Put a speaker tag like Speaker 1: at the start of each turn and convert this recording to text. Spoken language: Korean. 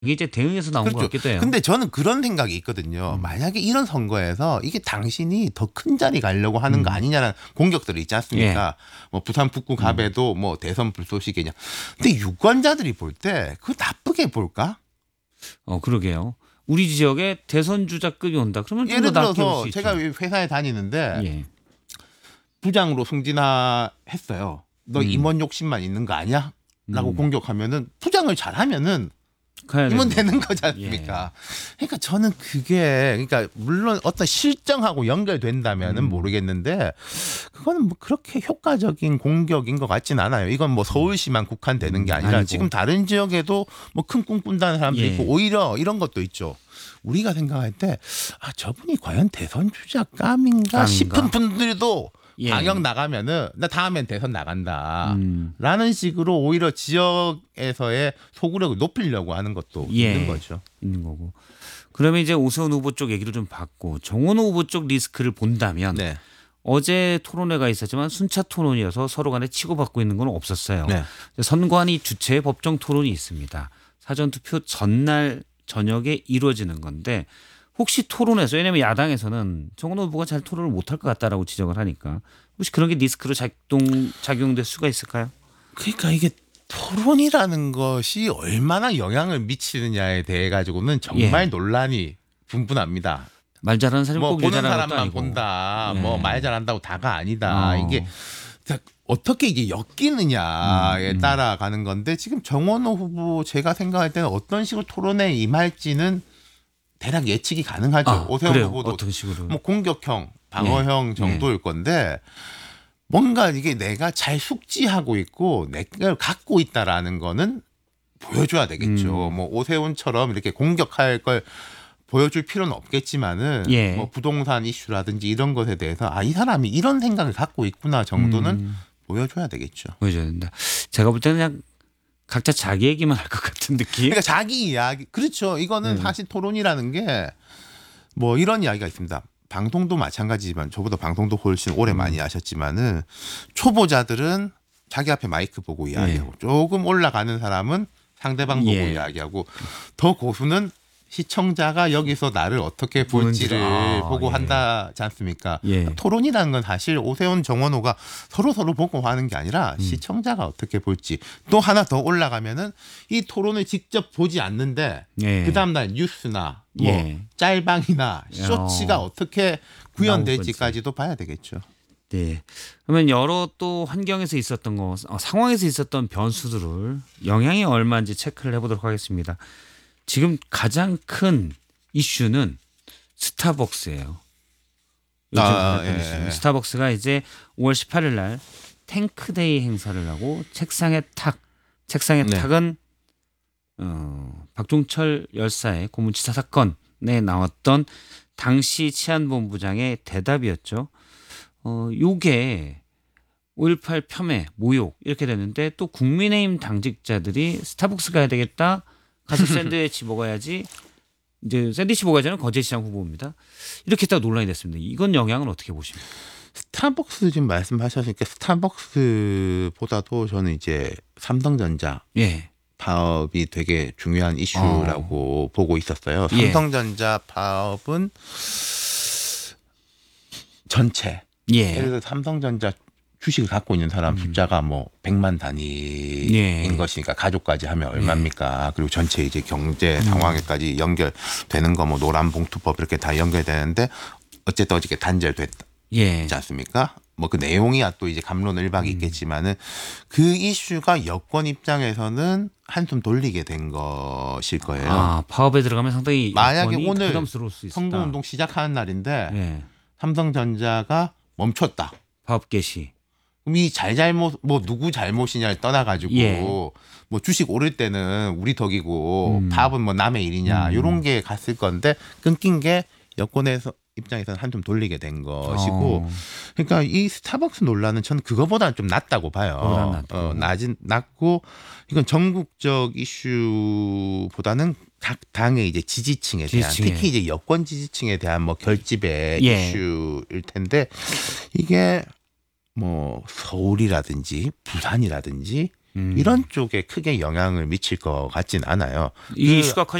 Speaker 1: 이게 이제 대응해서 나온 것
Speaker 2: 그렇죠.
Speaker 1: 같기도 해요.
Speaker 2: 근데 저는 그런 생각이 있거든요. 만약에 이런 선거에서 이게 당신이 더 큰 자리 가려고 하는 거 아니냐는 공격들이 있지 않습니까? 뭐 부산 북구 갑에도 뭐 대선 불쏘시개냐. 근데 유권자들이 볼 때 그거 나쁘게 볼까?
Speaker 1: 그러게요. 우리 지역에 대선 주자급이 온다. 그러면 좀
Speaker 2: 예를
Speaker 1: 더 낮게 볼
Speaker 2: 들어서
Speaker 1: 수 있죠.
Speaker 2: 제가 회사에 다니는데
Speaker 1: 예.
Speaker 2: 부장으로 승진했어요. 너 임원 욕심만 있는 거 아니야? 라고 공격하면은 부장을 잘하면은
Speaker 1: 가야
Speaker 2: 임원
Speaker 1: 되는
Speaker 2: 되는 거지 않습니까? 그러니까 저는 그러니까 물론 어떤 실정하고 연결된다면은 모르겠는데 그거는 뭐 그렇게 효과적인 공격인 것 같진 않아요. 이건 뭐 서울시만 국한되는 게 아니라
Speaker 1: 아니고.
Speaker 2: 지금 다른 지역에도 뭐 큰 꿈 꾼다는 사람도
Speaker 1: 예.
Speaker 2: 있고 오히려 이런 것도 있죠. 우리가 생각할 때 저분이 과연 대선 주자감인가 싶은 분들도
Speaker 1: 예.
Speaker 2: 방역 나가면은 나 다음엔 대선 나간다. 라는 식으로 오히려 지역에서의 소구력을 높이려고 하는 것도 있는 거죠.
Speaker 1: 있는 거고. 그러면 이제 오세훈 후보 쪽 얘기를 좀 받고 정원호 후보 쪽 리스크를 본다면
Speaker 2: 네.
Speaker 1: 어제 토론회가 있었지만 순차 토론이어서 서로 간에 치고받고 있는 건 없었어요.
Speaker 2: 네.
Speaker 1: 선관위 주최의 법정 토론이 있습니다. 사전투표 전날 저녁에 이루어지는 건데 혹시 토론에서 왜냐하면 야당에서는 정원호 후보가 잘 토론을 못할 것 같다라고 지적을 하니까 혹시 그런 게 리스크로 작용될 수가 있을까요?
Speaker 2: 그러니까 이게 토론이라는 것이 얼마나 영향을 미치느냐에 대해 가지고는 정말 논란이 분분합니다.
Speaker 1: 말 잘하는 사람이
Speaker 2: 뭐
Speaker 1: 꼭
Speaker 2: 보는
Speaker 1: 여자라는 것도
Speaker 2: 사람만
Speaker 1: 아니고.
Speaker 2: 본다.
Speaker 1: 예.
Speaker 2: 뭐 말 잘한다고 다가 아니다.
Speaker 1: 어.
Speaker 2: 이게 어떻게 이게 엮이느냐에 따라 가는 건데 지금 정원호 후보 제가 생각할 때는 어떤 식으로 토론에 임할지는 대략 예측이 가능하죠. 오세훈
Speaker 1: 그래요?
Speaker 2: 후보도
Speaker 1: 어떤 식으로?
Speaker 2: 뭐 공격형, 방어형 정도일 건데 뭔가 이게 내가 잘 숙지하고 있고 내가 갖고 있다라는 거는 보여줘야 되겠죠. 뭐 오세훈처럼 이렇게 공격할 걸 보여줄 필요는 없겠지만은 뭐 부동산 이슈라든지 이런 것에 대해서 이 사람이 이런 생각을 갖고 있구나 정도는 보여줘야 되겠죠.
Speaker 1: 보여줘야 된다. 제가 볼 때는 그냥 각자 자기 얘기만 할 것 같은 느낌.
Speaker 2: 그러니까 자기 이야기 그렇죠. 이거는 사실 토론이라는 게 뭐 이런 이야기가 있습니다. 방송도 마찬가지지만 저보다 방송도 훨씬 오래 많이 하셨지만은 초보자들은 자기 앞에 마이크 보고 이야기하고 조금 올라가는 사람은 상대방 보고 이야기하고 더 고수는 시청자가 여기서 나를 어떻게 볼지를 보고 한다지 않습니까? 토론이라는 건 사실 오세훈 정원호가 서로 보고 하는 게 아니라 시청자가 어떻게 볼지 또 하나 더 올라가면은 이 토론을 직접 보지 않는데 그 다음날 뉴스나 뭐 짤방이나 쇼츠가 어떻게 구현될지까지도 봐야 되겠죠.
Speaker 1: 네. 그러면 여러 또 환경에서 있었던 거, 상황에서 있었던 변수들을 영향이 얼마인지 체크를 해보도록 하겠습니다. 지금 가장 큰 이슈는 스타벅스예요. 스타벅스가 이제 5월 18일 날 탱크데이 행사를 하고 책상의 탁은 박종철 열사의 고문치사 사건에 나왔던 당시 치안본부장의 대답이었죠. 요게 5.18 폄훼, 모욕 이렇게 됐는데 또 국민의힘 당직자들이 스타벅스 가야 되겠다. 가서 샌드위치 먹어야지. 이제 샌드위치 먹어야지는 거제시장 후보입니다. 이렇게 했다가 논란이 됐습니다. 이건 영향은 어떻게 보십니까?
Speaker 2: 스타벅스 지금 말씀하셨으니까 스타벅스보다도 저는 이제 삼성전자 파업이 되게 중요한 이슈라고 보고 있었어요. 삼성전자 파업은 전체 예를 들어 삼성전자 주식을 갖고 있는 사람 숫자가 뭐 100만 단위인 것이니까 가족까지 하면 얼마입니까? 그리고 전체 이제 경제 상황에까지 연결되는 거 뭐 노란봉투법 이렇게 다 연결되는데 어쨌든 어저께 단절됐지 않습니까? 뭐 그 내용이야 또 이제 갑론을박이 있겠지만은 그 이슈가 여권 입장에서는 한숨 돌리게 된 것일 거예요.
Speaker 1: 파업에 들어가면 상당히
Speaker 2: 만약에 오늘
Speaker 1: 부담스러울 수 있다.
Speaker 2: 선거운동 시작하는 날인데 삼성전자가 멈췄다.
Speaker 1: 파업 개시.
Speaker 2: 그럼 이 잘못 뭐 누구 잘못이냐를 떠나가지고 뭐 주식 오를 때는 우리 덕이고 파업은 뭐 남의 일이냐 이런 게 갔을 건데 끊긴 게 여권에서 입장에서는 한숨 돌리게 된 것이고 그러니까 이 스타벅스 논란은 저는 그거보다는 좀 낫다고 봐요. 낮고 이건 전국적 이슈보다는 각 당의 이제 지지층에 대한 특히 이제 여권 지지층에 대한 뭐 결집의 이슈일 텐데 이게 뭐 서울이라든지 부산이라든지 이런 쪽에 크게 영향을 미칠 것 같진 않아요.
Speaker 1: 이 이슈가